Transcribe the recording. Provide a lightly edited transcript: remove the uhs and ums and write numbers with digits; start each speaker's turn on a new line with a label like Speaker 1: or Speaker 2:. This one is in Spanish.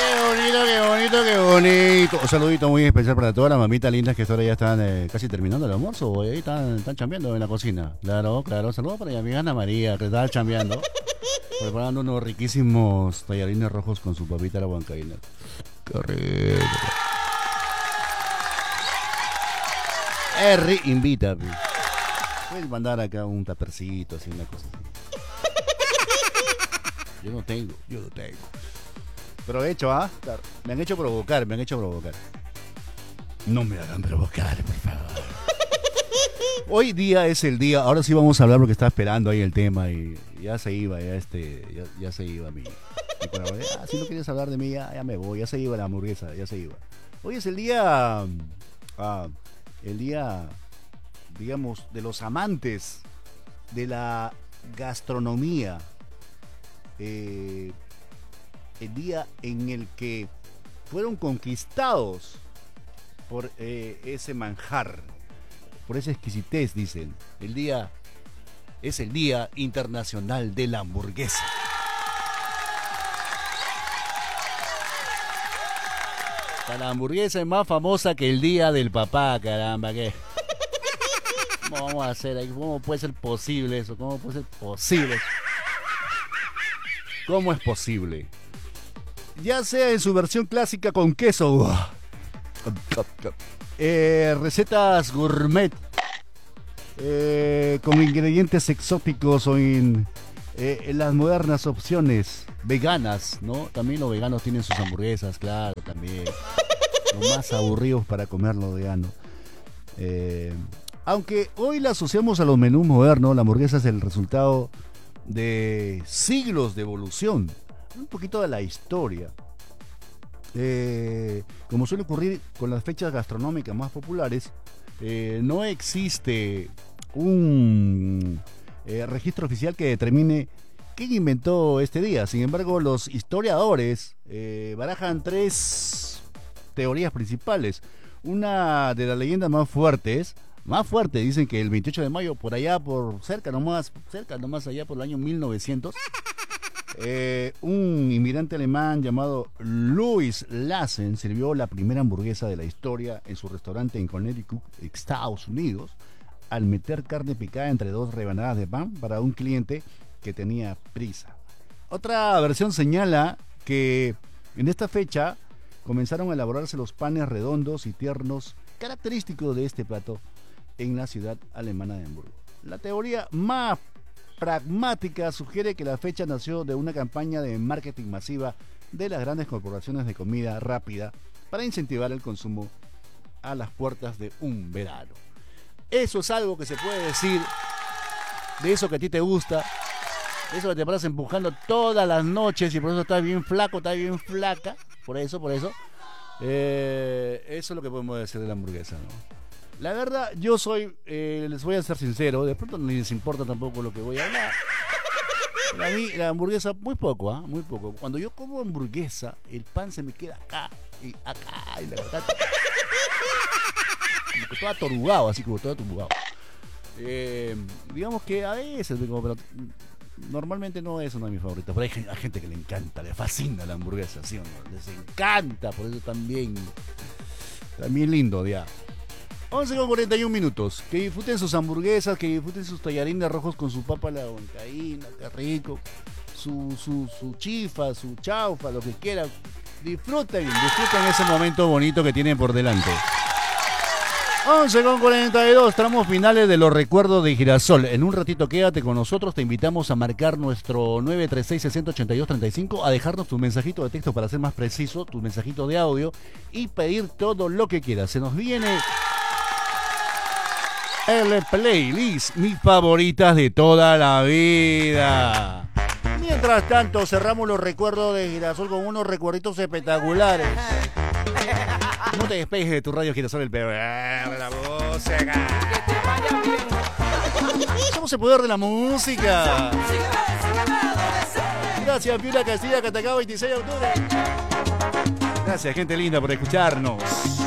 Speaker 1: Qué bonito, qué bonito. Un saludito muy especial para todas las mamitas lindas que ahora ya están casi terminando el almuerzo. Ahí están chambeando en la cocina. Claro. Saludos para mi amiga Ana María, que está chambeando. Preparando unos riquísimos tallarines rojos con su papita la huancaína. Qué rico. Invita. Puedes mandar acá un tapercito, así una cosa así. Yo no tengo. Provecho, ¿ah? Claro. Me han hecho provocar. No me hagan provocar, por favor. Hoy día es el día, ahora sí vamos a hablar porque estaba esperando ahí el tema y ya se iba, ya se iba mi si no quieres hablar de mí, ya me voy, ya se iba la hamburguesa, ya se iba. Hoy es el día, digamos, de los amantes de la gastronomía. El día en el que fueron conquistados por ese manjar, por esa exquisitez, dicen. Es el Día Internacional de la Hamburguesa. La hamburguesa es más famosa que el Día del Papá, caramba, ¿qué? ¿Cómo vamos a hacer ahí? ¿Cómo puede ser posible eso? ¿Cómo es posible? Ya sea en su versión clásica con queso, recetas gourmet, con ingredientes exóticos o en las modernas opciones veganas, ¿no? También los veganos tienen sus hamburguesas, claro, también. Los más aburridos para comer los veganos. Aunque hoy la asociamos a los menús modernos, la hamburguesa es el resultado de siglos de evolución. Un poquito de la historia. Como suele ocurrir con las fechas gastronómicas más populares, no existe un registro oficial que determine quién inventó este día. Sin embargo, los historiadores barajan tres teorías principales. Una de las leyendas más fuertes, dicen que el 28 de mayo, por allá, cerca nomás allá por el año 1900, un inmigrante alemán llamado Louis Lassen sirvió la primera hamburguesa de la historia en su restaurante en Connecticut, Estados Unidos, al meter carne picada entre dos rebanadas de pan para un cliente que tenía prisa. Otra versión señala que en esta fecha comenzaron a elaborarse los panes redondos y tiernos característicos de este plato en la ciudad alemana de Hamburgo. La teoría más pragmática sugiere que la fecha nació de una campaña de marketing masiva de las grandes corporaciones de comida rápida para incentivar el consumo a las puertas de un verano. Eso es algo que se puede decir, de eso que a ti te gusta, de eso que te paras empujando todas las noches y por eso estás bien flaco, estás bien flaca, por eso. Eso es lo que podemos decir de la hamburguesa, ¿no? La verdad, yo les voy a ser sincero, de pronto no les importa tampoco lo que voy a hablar. Para mí, la hamburguesa, muy poco. Cuando yo como hamburguesa, el pan se me queda acá, y la verdad, como que todo atorugado, digamos que a veces me como, pero normalmente no es una de mis favoritas. Pero hay gente que le encanta, le fascina la hamburguesa, ¿sí o no? Les encanta, por eso también lindo, ya. 11:41. Que disfruten sus hamburguesas, que disfruten sus tallarines rojos con su papa a la huancaína, qué rico. Su chifa, su chaufa, lo que quieran. Disfruten ese momento bonito que tienen por delante. 11:42, tramos finales de los recuerdos de Girasol. En un ratito quédate con nosotros, te invitamos a marcar nuestro 936-6082-35, a dejarnos tu mensajito de texto para ser más preciso, tu mensajito de audio y pedir todo lo que quieras. Se nos viene el playlist, mis favoritas de toda la vida. Mientras tanto, cerramos los recuerdos de Girasol con unos recuerditos espectaculares. No te despegues de tu radio Girasol, el poder de la música. Que te vaya bien. Somos el poder de la música. Gracias, Piura Castilla, Catacao, 26 de octubre. Gracias, gente linda, por escucharnos.